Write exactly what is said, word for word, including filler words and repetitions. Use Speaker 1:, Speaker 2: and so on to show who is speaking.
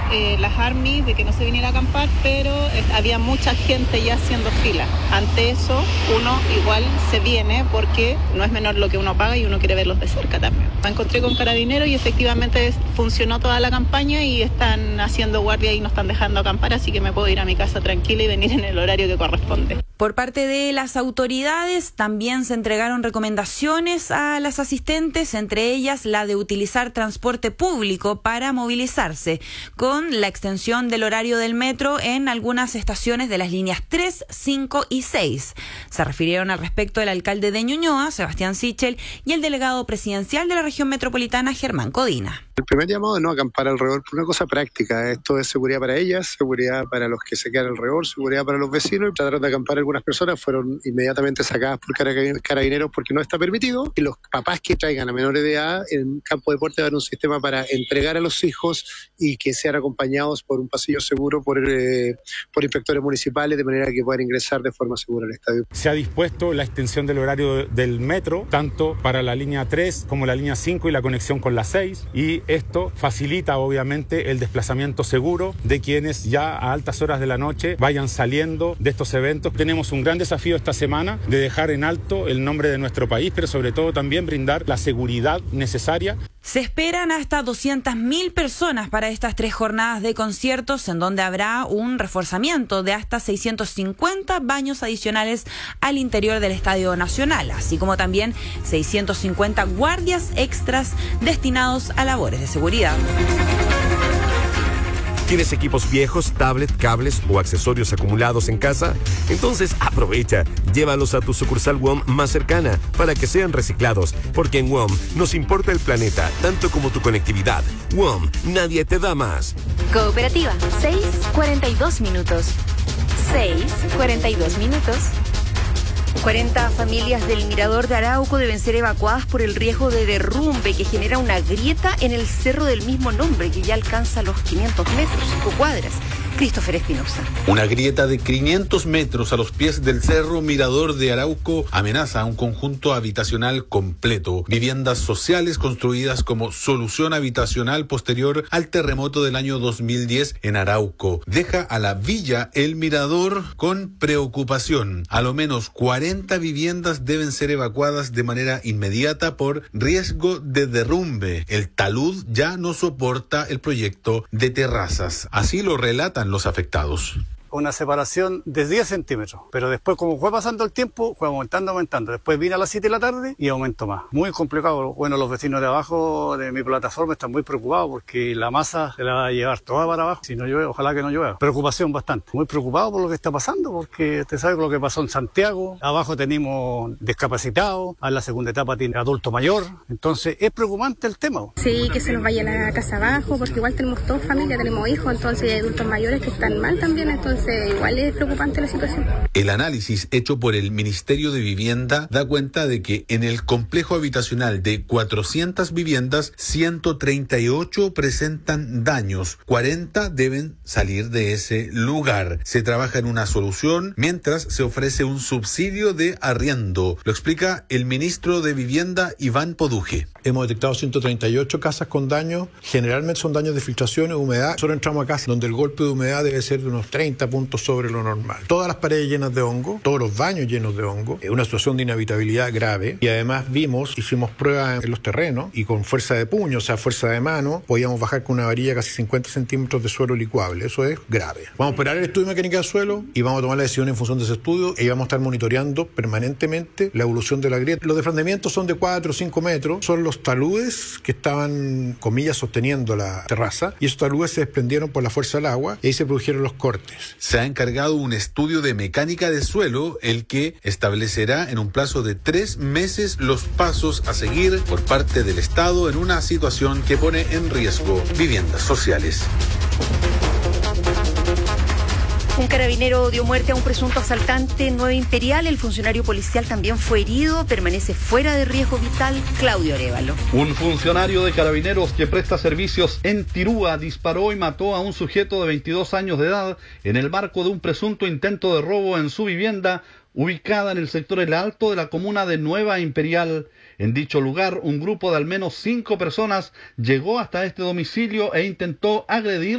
Speaker 1: eh, las Army de que no se viniera a acampar, pero eh, había mucha gente ya haciendo fila. Ante eso, uno igual se viene porque no es menor lo que uno paga y uno quiere verlos de cerca también. Me encontré con Carabineros y efectivamente funcionó toda la campaña y están haciendo guardia y no están dejando acampar, así que me puedo ir a mi casa tranquila y venir en el horario que corresponde.
Speaker 2: Por parte de las autoridades también se entregaron recomendaciones a las asistentes, entre ellas la de utilizar transporte público para movilizarse, con la extensión del horario del metro en algunas estaciones de las líneas tres, cinco y seis. Se refirieron al respecto el alcalde de Ñuñoa, Sebastián Sichel, y el delegado presidencial de la región metropolitana, Germán Codina.
Speaker 3: El primer llamado es no acampar alrededor por una cosa práctica. Esto es seguridad para ellas, seguridad para los que se quedan alrededor, seguridad para los vecinos. Trataron de acampar algunas personas, fueron inmediatamente sacadas por Carabineros porque no está permitido. Y los papás que traigan a menores de edad en campo de deporte van a un sistema para entregar a los hijos y que sean acompañados por un pasillo seguro por, eh, por inspectores municipales, de manera que puedan ingresar de forma segura al estadio.
Speaker 4: Se ha dispuesto la extensión del horario del metro, tanto para la línea tres como la línea cinco y la conexión con la seis, y esto facilita obviamente el desplazamiento seguro de quienes ya a altas horas de la noche vayan saliendo de estos eventos. Tenemos un gran desafío esta semana de dejar en alto el nombre de nuestro país, pero sobre todo también brindar la seguridad necesaria.
Speaker 2: Se esperan hasta doscientas mil personas para estas tres jornadas de conciertos, en donde habrá un reforzamiento de hasta seiscientos cincuenta baños adicionales al interior del Estadio Nacional, así como también seiscientos cincuenta guardias extras destinados a labores de seguridad.
Speaker 5: ¿Tienes equipos viejos, tablet, cables o accesorios acumulados en casa? Entonces aprovecha, llévalos a tu sucursal W O M más cercana para que sean reciclados, porque en W O M nos importa el planeta tanto como tu conectividad. W O M, nadie te da más.
Speaker 6: Cooperativa, seis cuarenta y dos minutos. seis cuarenta y dos minutos. cuarenta familias del Mirador de Arauco deben ser evacuadas por el riesgo de derrumbe que genera una grieta en el cerro del mismo nombre, que ya alcanza los quinientos metros o cuadras. Christopher Espinosa.
Speaker 7: Una grieta de quinientos metros a los pies del cerro Mirador de Arauco amenaza a un conjunto habitacional completo. Viviendas sociales construidas como solución habitacional posterior al terremoto del año dos mil diez en Arauco. Deja a la villa El Mirador con preocupación. A lo menos cuarenta viviendas deben ser evacuadas de manera inmediata por riesgo de derrumbe. El talud ya no soporta el proyecto de terrazas. Así lo relatan los afectados.
Speaker 8: Una separación de diez centímetros, pero después, como fue pasando el tiempo, fue aumentando, aumentando. Después vine a las siete de la tarde y aumentó más. Muy complicado. Bueno, los vecinos de abajo de mi plataforma están muy preocupados porque la masa se la va a llevar toda para abajo. Si no llueve, ojalá que no llueva. Preocupación bastante. Muy preocupado por lo que está pasando, porque usted sabe lo que pasó en Santiago. Abajo tenemos discapacitados, en la segunda etapa tiene adulto mayor. Entonces, es preocupante el tema.
Speaker 9: Sí, que se nos vaya la casa abajo, porque igual tenemos toda familia, tenemos hijos, entonces hay adultos mayores que están mal también, entonces igual es preocupante la situación.
Speaker 7: El análisis hecho por el Ministerio de Vivienda da cuenta de que en el complejo habitacional de cuatrocientas viviendas, ciento treinta y ocho presentan daños, cuarenta deben salir de ese lugar. Se trabaja en una solución mientras se ofrece un subsidio de arriendo. Lo explica el ministro de Vivienda, Iván Poduje.
Speaker 10: Hemos detectado ciento treinta y ocho casas con daños, generalmente son daños de filtraciones, humedad. Solo entramos a casas donde el golpe de humedad debe ser de unos treinta puntos sobre lo normal. Todas las paredes llenas de hongo, todos los baños llenos de hongo, una situación de inhabitabilidad grave. Y además vimos, hicimos pruebas en los terrenos y con fuerza de puño, o sea, fuerza de mano, podíamos bajar con una varilla casi cincuenta centímetros de suelo licuable. Eso es grave. Vamos a operar el estudio de mecánica del suelo y vamos a tomar la decisión en función de ese estudio y vamos a estar monitoreando permanentemente la evolución de la grieta. Los desprendimientos son de cuatro o cinco metros, son los taludes que estaban, comillas, sosteniendo la terraza, y esos taludes se desprendieron por la fuerza del agua y ahí se produjeron los cortes.
Speaker 7: Se ha encargado un estudio de mecánica de suelo, el que establecerá en un plazo de tres meses los pasos a seguir por parte del Estado en una situación que pone en riesgo viviendas sociales.
Speaker 6: Un carabinero dio muerte a un presunto asaltante en Nueva Imperial. El funcionario policial también fue herido. Permanece fuera de riesgo vital. Claudio Arévalo.
Speaker 11: Un funcionario de carabineros que presta servicios en Tirúa disparó y mató a un sujeto de veintidós años de edad en el marco de un presunto intento de robo en su vivienda ubicada en el sector El Alto de la comuna de Nueva Imperial. En dicho lugar, un grupo de al menos cinco personas llegó hasta este domicilio e intentó agredir